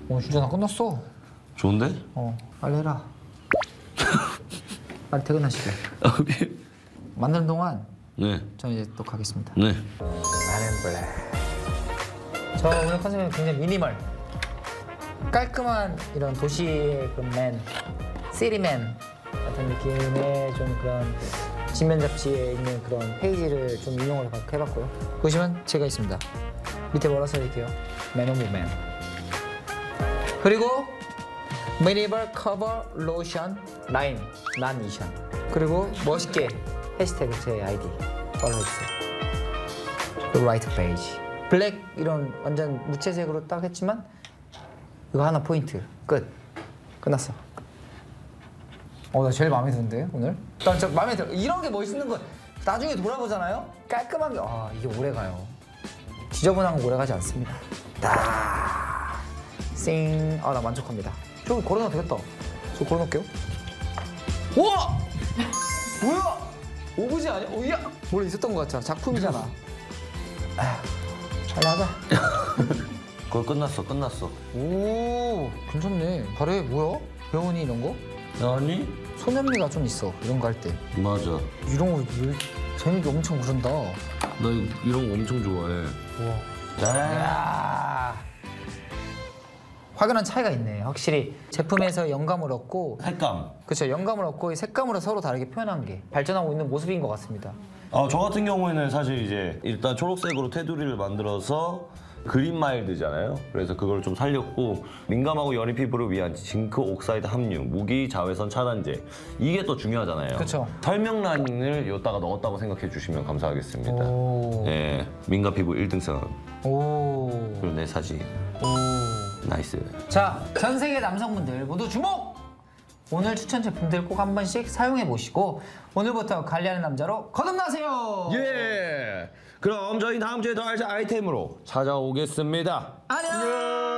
진짜 나 끝났어. 좋은데? 빨리 해라. 빨리 퇴근하시게. 만드는 동안 네. 저는 이제 또 가겠습니다. 네. 나는 블랙. 저 오늘 컨셉은 굉장히 미니멀. 깔끔한 이런 도시의 그 맨, 시리맨 같은 느낌의 좀 그런 지면 잡지에 있는 그런 페이지를 좀 인용을 해봤고요. 보시면 제가 있습니다. 밑에 뭐라 써있게요? Man of Man. 그리고 미니멀 커버 로션 라인 난 이션. 그리고 멋있게 해시태그 제 아이디 팔로우해주세요. 그리고 라이트 페이지. 블랙 이런 완전 무채색으로 딱 했지만 이거 하나 포인트. 끝났어. 나 제일 마음에 드는데 오늘? 난 진짜 마음에 들어. 이런 게 멋있는 거 나중에 돌아보잖아요? 깔끔한 게 이게 오래 가요. 지저분한 거 오래 가지 않습니다. 나 만족합니다. 저기 걸어놔도 되겠다. 저 걸어놓을게요. 우와! 뭐야? 오브제 아니야? 야! 원래 있었던 거 같잖아. 작품이잖아. 빨리 하자. 그거 끝났어. 오, 괜찮네. 잘해. 뭐야? 배우니 이런 거? 아니? 소년미가 좀 있어. 이런 거 할 때. 맞아. 이런 거 재밌게 엄청 부른다. 나 이런 거 엄청 좋아해. 우와. 야. 확연한 차이가 있네. 확실히 제품에서 영감을 얻고 색감. 그렇죠. 영감을 얻고 이 색감으로 서로 다르게 표현한 게 발전하고 있는 모습인 것 같습니다. 저 같은 경우에는 사실 이제 일단 초록색으로 테두리를 만들어서 그린 마일드잖아요. 그래서 그걸 좀 살렸고 민감하고 연한 피부를 위한 징크 옥사이드 함유, 무기 자외선 차단제 이게 또 중요하잖아요. 그쵸. 설명란을 여기다가 넣었다고 생각해 주시면 감사하겠습니다. 오. 네, 민감 피부 1등선. 오. 그리고 내 사진. 오. 나이스. 자, 전 세계 남성분들 모두 주목! 오늘 추천 제품들 꼭 한 번씩 사용해 보시고 오늘부터 관리하는 남자로 거듭나세요. 예. 그럼 저희 다음 주에 더 알찬 아이템으로 찾아오겠습니다. 안녕.